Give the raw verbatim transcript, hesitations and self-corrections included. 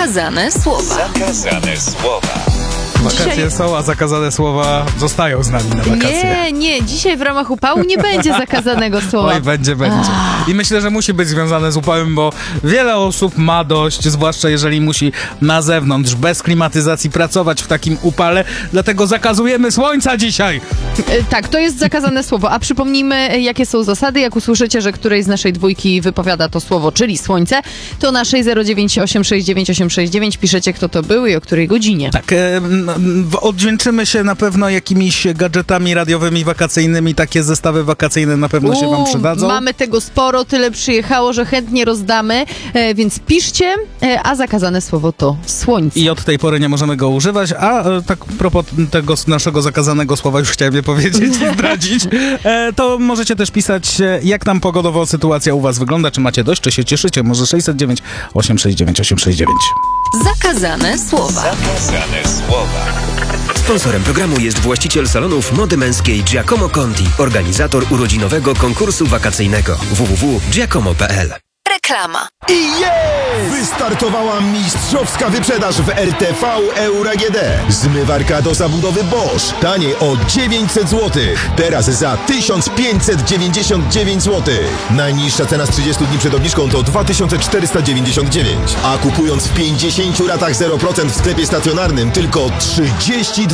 Zakazane słowa. Zakazane słowa. Wakacje Dzisiaj... są, a zakazane słowa zostają z nami na wakacje. Nie, nie, dzisiaj w ramach upału nie będzie zakazanego słowa. Oj, będzie, będzie. I myślę, że musi być związane z upałem, bo wiele osób ma dość, zwłaszcza jeżeli musi na zewnątrz, bez klimatyzacji pracować w takim upale, dlatego zakazujemy słońca dzisiaj. E, tak, to jest zakazane słowo, a przypomnijmy, jakie są zasady. Jak usłyszycie, że którejś z naszej dwójki wypowiada to słowo, czyli słońce, to na sześć zero dziewięć osiem sześć dziewięć osiem sześć dziewięć piszecie, kto to był i o której godzinie. Tak, e, no, odwdzięczymy się na pewno jakimiś gadżetami radiowymi, wakacyjnymi, takie zestawy wakacyjne na pewno się wam przydadzą. Mamy tego sporo, tyle przyjechało, że chętnie rozdamy, e, więc piszcie, e, a zakazane słowo to słońce. I od tej pory nie możemy go używać, a e, tak a propos tego naszego zakazanego słowa, już chciałem je powiedzieć i zdradzić, e, to możecie też pisać, e, jak tam pogodowo sytuacja u was wygląda, czy macie dość, czy się cieszycie, może sześć zero dziewięć osiem sześć dziewięć osiem sześć dziewięć. Zakazane słowa. Zakazane słowa. Sponsorem programu jest właściciel salonów mody męskiej Giacomo Conti, organizator urodzinowego konkursu wakacyjnego w w w kropka giacomo kropka p l. Reklama. I jest! Wystartowała mistrzowska wyprzedaż w R T V Euro A G D. Zmywarka do zabudowy Bosch. Taniej o dziewięćset złotych. Teraz za tysiąc pięćset dziewięćdziesiąt dziewięć złotych. Najniższa cena z trzydziestu dni przed obniżką to dwa tysiące czterysta dziewięćdziesiąt dziewięć. A kupując w pięćdziesięciu ratach zero procent w sklepie stacjonarnym tylko trzydzieści